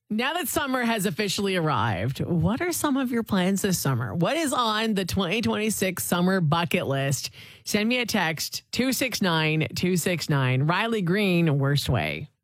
Now that summer has officially arrived, what are some of your plans this summer? What is on the 2026 summer bucket list? Send me a text 269-269. Riley Green, Worst Way.